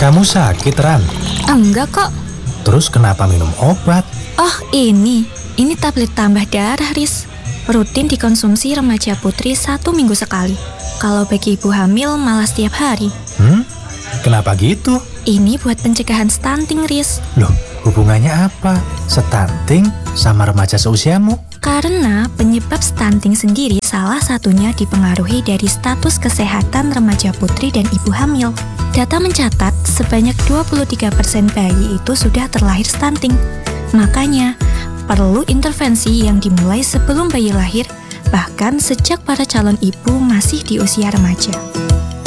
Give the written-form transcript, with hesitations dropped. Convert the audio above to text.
Kamu sakit, Ran? Enggak kok. Terus kenapa minum obat? Oh ini tablet tambah darah, Riz. Rutin dikonsumsi remaja putri 1 minggu sekali. Kalau bagi ibu hamil malah setiap hari. Kenapa gitu? Ini buat pencegahan stunting, Riz. Loh, hubungannya apa? Stunting sama remaja seusiamu? Karena penyebab stunting sendiri salah satunya dipengaruhi dari status kesehatan remaja putri dan ibu hamil. Data mencatat sebanyak 23% bayi itu sudah terlahir stunting. Makanya, perlu intervensi yang dimulai sebelum bayi lahir, bahkan sejak para calon ibu masih di usia remaja.